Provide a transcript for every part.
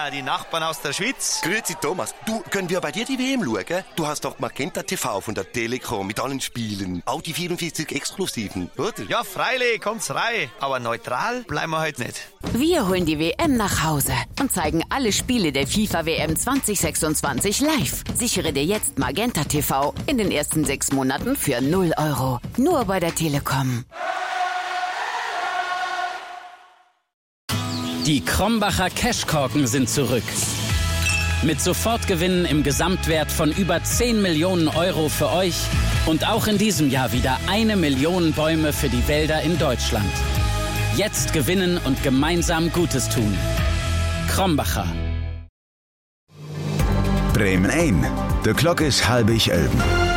die Nachbarn aus der Schweiz. Grüezi Thomas, du, können wir bei dir die WM schauen? Du hast doch Magenta TV von der Telekom mit allen Spielen. Auch die 44 Exklusiven, oder? Ja, freilich, kommt's rein. Aber neutral bleiben wir heute nicht. Wir holen die WM nach Hause und zeigen alle Spiele der FIFA-WM 2026 live. Sichere dir jetzt Magenta TV in den ersten 6 Monaten für 0 €. Nur bei der Telekom. Die Krombacher Cashkorken sind zurück. Mit Sofortgewinnen im Gesamtwert von über 10 Millionen € für euch und auch in diesem Jahr wieder 1 Million Bäume für die Wälder in Deutschland. Jetzt gewinnen und gemeinsam Gutes tun. Krombacher. Bremen 1. De klok is 11:30.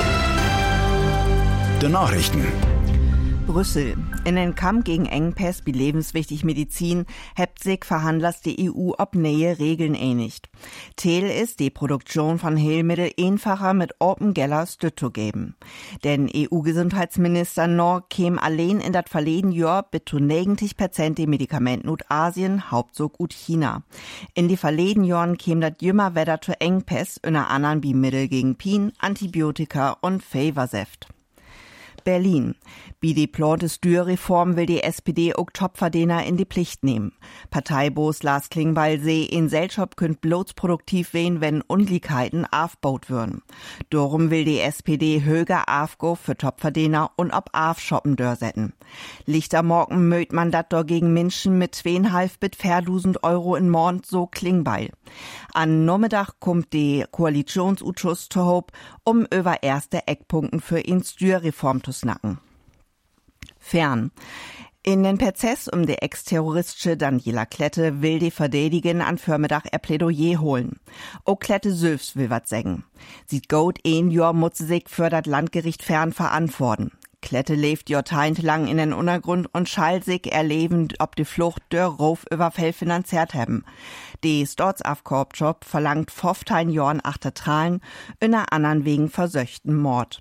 De Nachrichten. Brüssel. In den Kampf gegen Engpässe wie lebenswichtig Medizin hebt sich Verhandlers die EU ob neue Regeln einigt. Ziel ist, die Produktion von Heilmitteln einfacher mit Open Geller zu geben. Denn EU-Gesundheitsminister Nor käm allein in dat verleden Jahr bis zu 90% die Medikamenten ut Asien, hauptsächlich ut China. In die verleden Jahren käm dat jümmer wieder zu Engpässe, unter anderem wie Mittel gegen Pien, Antibiotika und Feversäft. Berlin. Wie die plante Steuerreform will die SPD auch Topverdiener in die Pflicht nehmen. Parteibos Lars Klingbeil seh, in Selschop könnt bloß produktiv wehen, wenn Ungleichheiten aufbaut würden. Darum will die SPD höher Aufgo für Topverdiener und ob Aufshoppen dörsetten. Lichtermorgen mögt man dat dagegen Menschen mit 2,5 bis 4.000 € in Mond, so Klingbeil. An Nachmittag kommt die Koalitionsausschuss zu Hope, um über erste Eckpunkten für ihn Steuerreform zu snacken. Fern. In den Prozess um die ex-terroristische Daniela Klette will die Verteidigung an Vormittag ihr Plädoyer holen. Auch Klette selbst will wat sagen. Sieht gut, 1 Jahr muss sie sich für das Landgericht Fern verantworten. Klette lebt jahrzehntelang in den Untergrund und schall sich erlebend ob die Flucht der Raufüberfall finanziert haben. Die Staatsaufkorb-Job verlangt 15 Jahren Achtertralen, unter anderen wegen versöchten Mord.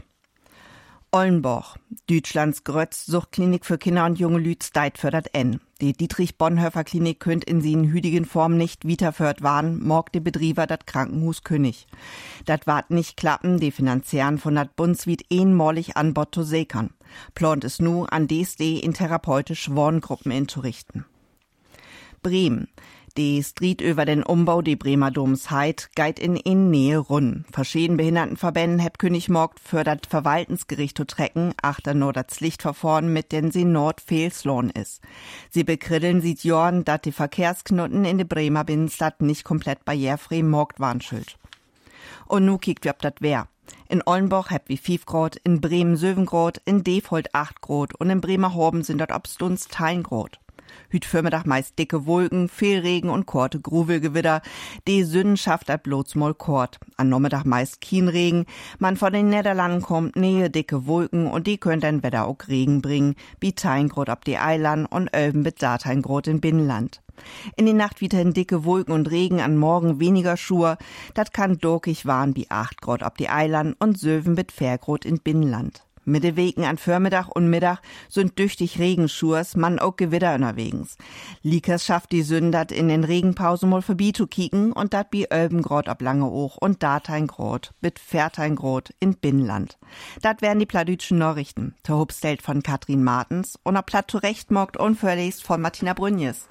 Ollenborg. Deutschlands größte Suchtklinik für Kinder und junge Lüts deit für dat N. Die Dietrich-Bonhoeffer-Klinik könnt in sie in hüdigen Form nicht wiederführt waren, morg die Betrieber dat Krankenhus König. Dat ward nicht klappen, die Finanzieren von dat Bundswied einmalig an Botto sekern. Plant es nu an DSD in therapeutisch Wohngruppen inzurichten. Bremen. Die Street über den Umbau die Bremer Domsheit geit in Nähe run. Verschiedene Behindertenverbänden heb König morgt für dat Verwaltensgericht zu trecken, achter nur das Lichtverfahren mit den sie Nordfehlslohn is. Sie bekriddeln sieht Jorn, dat die Verkehrsknoten in de Bremer Binnenstadt nicht komplett barrierefrei morgt waren schild. Und nu kiekt wir ob dat wär. In Ollenborg heb wie 5 Grad, in Bremen 7 Grad, in Defold 8 Grad und in Bremerhaven sind dort obstunds 10 Grad. Hüt Vormittag meist dicke Wolken, viel Regen und korte Gruvelgewitter. Die Sünden schafft dat bloß mal kort. An Nachmittag meist Kienregen. Man von den Niederlanden kommt nähe dicke Wolken und die könnt dann Wetter auch Regen bringen. Wie 10 Grad ob die Eiland und Öben mit 10 Grad im Binnenland. In die Nacht wieder in dicke Wolken und Regen, an morgen weniger Schur. Dat kann dokig waren wie 8 Grad ob die Eiland und 7 mit 4 Grad in Binnenland. Mittewegen an Vormittag und Mittag sind tüchtig Regenschurs, man auch Gewitter unterwegs. Likers schafft die Sündert in den Regenpausen mal vorbei zu kicken und dat bi 11 Grad ab lange hoch und dat 10 Grad mit 14 Grad in Binnenland. Dat wären die pladütschen Nachrichten. Der Hubstelt von Katrin Martens und a Platt zurecht morgt unverlest von Martina Brünjes.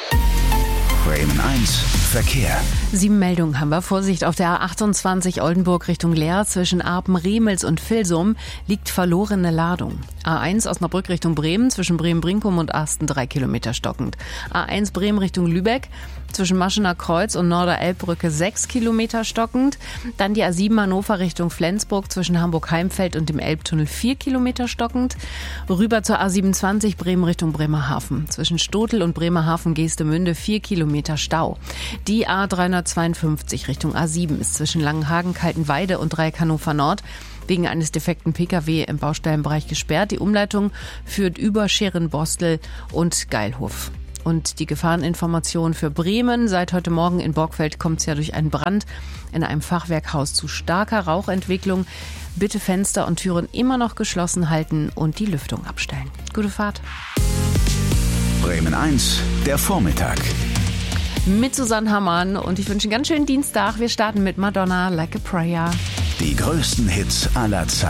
Bremen 1 Verkehr. 7 Meldungen haben wir. Vorsicht, auf der A28 Oldenburg Richtung Leer zwischen Arpen, Remels und Vilsum liegt verlorene Ladung. A1 Osnabrück Richtung Bremen zwischen Bremen-Brinkum und Asten 3 Kilometer stockend. A1 Bremen Richtung Lübeck zwischen Maschener Kreuz und Norderelbbrücke 6 Kilometer stockend. Dann die A7 Hannover Richtung Flensburg zwischen Hamburg-Heimfeld und dem Elbtunnel 4 Kilometer stockend. Rüber zur A27 Bremen Richtung Bremerhaven. Zwischen Stotel und Bremerhaven-Geestemünde 4 Kilometer Stau. Die A352 Richtung A7 ist zwischen Langenhagen, Kaltenweide und Dreieck Hannover Nord wegen eines defekten Pkw im Baustellenbereich gesperrt. Die Umleitung führt über Scherenbostel und Geilhof. Und die Gefahreninformation für Bremen. Seit heute Morgen in Borgfeld kommt es ja durch einen Brand in einem Fachwerkhaus zu starker Rauchentwicklung. Bitte Fenster und Türen immer noch geschlossen halten und die Lüftung abstellen. Gute Fahrt. Bremen 1, der Vormittag. mit Susanne Hammann und ich wünsche einen ganz schönen Dienstag. Wir starten mit Madonna, Like a Prayer. Die größten Hits aller Zeiten.